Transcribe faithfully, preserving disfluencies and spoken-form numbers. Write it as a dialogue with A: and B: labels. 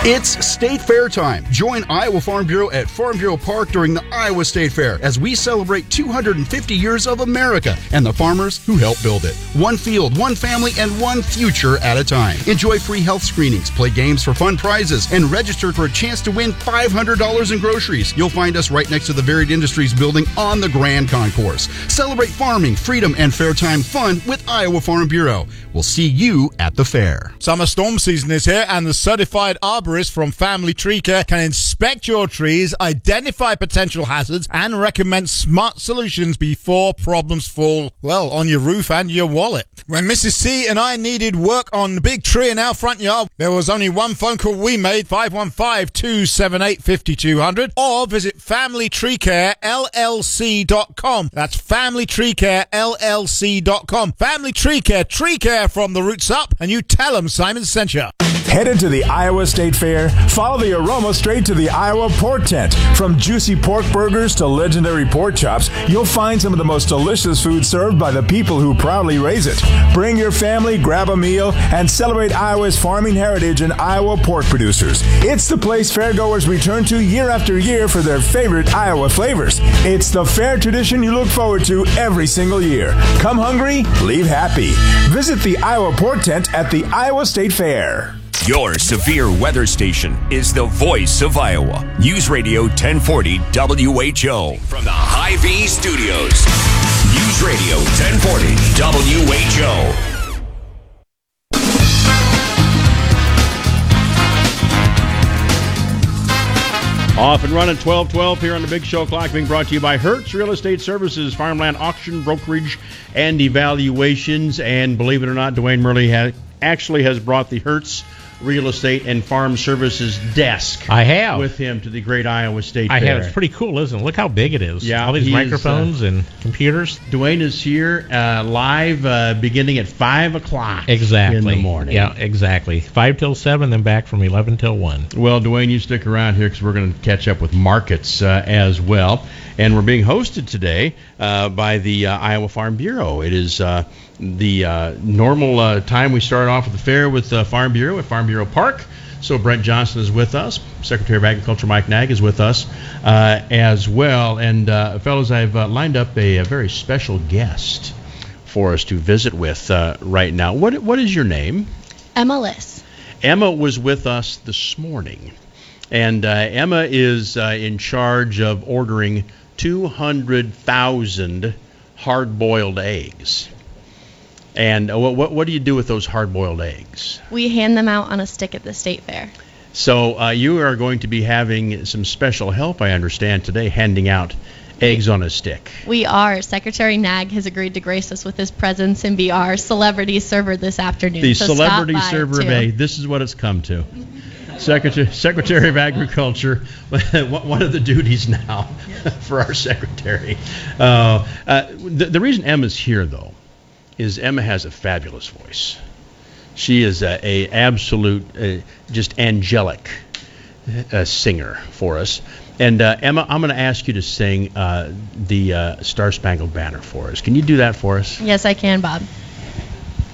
A: It's State Fair time. Join Iowa Farm Bureau at Farm Bureau Park during the Iowa State Fair as we celebrate two hundred fifty years of America and the farmers who helped build it. One field, one family, and one future at a time. Enjoy free health screenings, play games for fun prizes, and register for a chance to win five hundred dollars in groceries. You'll find us right next to the Varied Industries building on the Grand Concourse. Celebrate farming, freedom, and fair time fun with Iowa Farm Bureau. We'll see you at the fair.
B: Summer storm season is here, and the certified arborist from Family Tree Care can inspect your trees, identify potential hazards, and recommend smart solutions before problems fall, well, on your roof and your wallet. When Missus C and I needed work on the big tree in our front yard, there was only one phone call we made, five one five, two seven eight, five two zero zero, or visit family tree care L L C dot com. That's family tree care L L C dot com. Family Tree Care, tree care from the roots up, and you tell them Simon sent you.
C: Headed to the Iowa State Fair? Follow the aroma straight to the Iowa Pork Tent. From juicy pork burgers to legendary pork chops, you'll find some of the most delicious food served by the people who proudly raise it. Bring your family, grab a meal, and celebrate Iowa's farming heritage and Iowa pork producers. It's the place fairgoers return to year after year for their favorite Iowa flavors. It's the fair tradition you look forward to every single year. Come hungry, leave happy. Visit the Iowa Pork Tent at the Iowa State Fair.
D: Your severe weather station is the voice of Iowa. News Radio ten forty W H O. From the Hy-Vee Studios. News Radio ten forty W H O.
E: Off and running twelve twelve here on the Big Show Clock, being brought to you by Hertz Real Estate Services, farmland auction, brokerage, and evaluations. And believe it or not, Dwayne Murley ha- actually has brought the Hertz Real Estate and Farm Services desk.
F: I have.
E: With him to the great Iowa State
F: I
E: Fair.
F: have. It's pretty cool, isn't it? Look how big it is.
E: Yeah,
F: all these
E: he
F: microphones
E: is, uh,
F: and computers.
E: Dwayne is here uh, live uh, beginning at five o'clock
F: Exactly.
E: in the morning.
F: Yeah, exactly. five till seven, then back from eleven till one.
E: Well, Dwayne, you stick around here because we're going to catch up with markets uh, as well. And we're being hosted today uh, by the uh, Iowa Farm Bureau. It is uh, the uh, normal uh, time we start off with the fair with uh, Farm Bureau at Farm Bureau Park. So Brent Johnson is with us. Secretary of Agriculture Mike Nag is with us uh, as well. And, uh, fellows, I've uh, lined up a, a very special guest for us to visit with uh, right now. What What is your name?
G: Emma Liss.
E: Emma was with us this morning. And uh, Emma is uh, in charge of ordering two hundred thousand hard-boiled eggs. And uh, what what do you do with those hard-boiled eggs?
G: We hand them out on a stick at the state fair.
E: So uh, you are going to be having some special help, I understand, today, handing out eggs on a stick.
G: We are. Secretary Nag has agreed to grace us with his presence and be our celebrity server this afternoon.
E: The
G: so
E: celebrity
G: stop by
E: server of
G: too.
E: eggs. This is what it's come to. Secretary, Secretary of Agriculture, one of the duties now for our secretary. Uh, uh, the, the reason Emma's here, though, is Emma has a fabulous voice. She is a, a absolute, uh, just angelic uh, singer for us. And uh, Emma, I'm going to ask you to sing uh, the uh, Star Spangled Banner for us. Can you do that for us?
G: Yes, I can, Bob.